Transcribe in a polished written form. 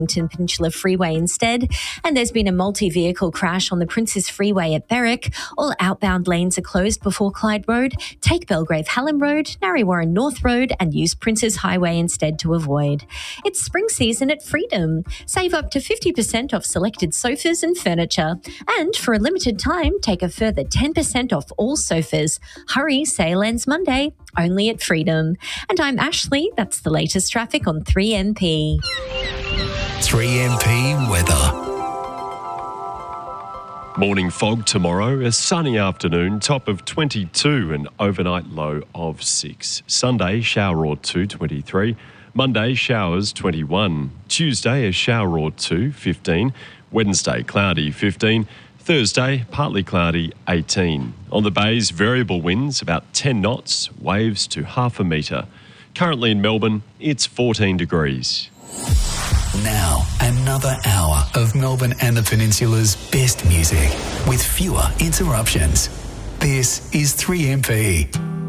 Peninsula Freeway instead, and there's been a multi-vehicle crash on the Princes Freeway at Berwick. All outbound lanes are closed before Clyde Road. Take Belgrave Hallam Road, Narre Warren North Road, and use Princes Highway instead to avoid. It's spring season at Freedom. Save up to 50% off selected sofas and furniture. And for a limited time, take a further 10% off all sofas. Hurry, sale ends Monday, only at Freedom. And I'm Ashley. That's the latest traffic on 3MP. 3MP weather. Morning fog tomorrow, a sunny afternoon, top of 22 and overnight low of 6. Sunday, shower or 2, 23. Monday, showers 21. Tuesday, a shower or 2, 15. Wednesday, cloudy 15. Thursday, partly cloudy 18. On the bays, variable winds about 10 knots, waves to half a metre. Currently in Melbourne, it's 14 degrees. Now, another hour of Melbourne and the Peninsula's best music with fewer interruptions. This is 3MP.